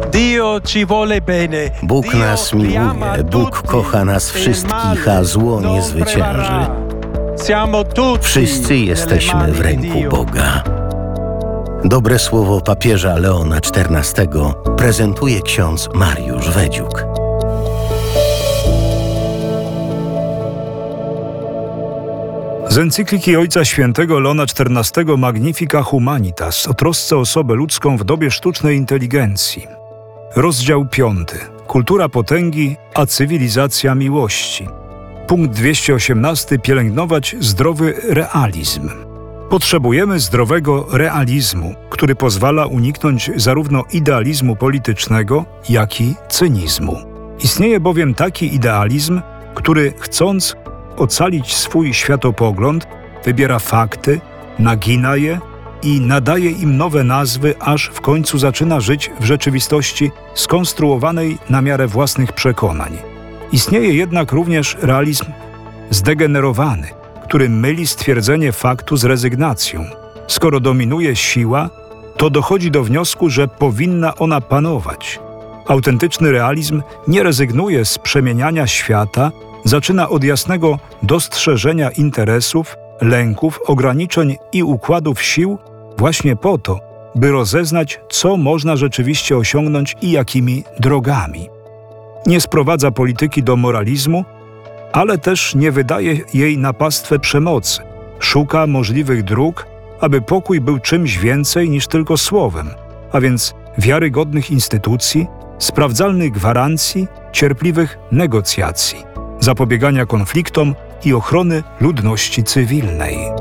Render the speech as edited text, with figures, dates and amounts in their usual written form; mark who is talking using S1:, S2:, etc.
S1: Bóg nas miłuje, Bóg kocha nas wszystkich, a zło nie zwycięży. Wszyscy jesteśmy w ręku Boga. Dobre słowo papieża Leona XIV prezentuje ksiądz Mariusz Wedziuk.
S2: Z encykliki Ojca Świętego Leona XIV Magnifica Humanitas o trosce o osobę ludzką w dobie sztucznej inteligencji. Rozdział 5. Kultura potęgi, a cywilizacja miłości. Punkt 218. Pielęgnować zdrowy realizm. Potrzebujemy zdrowego realizmu, który pozwala uniknąć zarówno idealizmu politycznego, jak i cynizmu. Istnieje bowiem taki idealizm, który chcąc ocalić swój światopogląd, wybiera fakty, nagina je i nadaje im nowe nazwy, aż w końcu zaczyna żyć w rzeczywistości skonstruowanej na miarę własnych przekonań. Istnieje jednak również realizm zdegenerowany, który myli stwierdzenie faktu z rezygnacją. Skoro dominuje siła, to dochodzi do wniosku, że powinna ona panować. Autentyczny realizm nie rezygnuje z przemieniania świata, zaczyna od jasnego dostrzeżenia interesów, lęków, ograniczeń i układów sił właśnie po to, by rozeznać, co można rzeczywiście osiągnąć i jakimi drogami. Nie sprowadza polityki do moralizmu, ale też nie wydaje jej na pastwę przemocy. Szuka możliwych dróg, aby pokój był czymś więcej niż tylko słowem, a więc wiarygodnych instytucji, sprawdzalnych gwarancji, cierpliwych negocjacji, zapobiegania konfliktom i ochrony ludności cywilnej.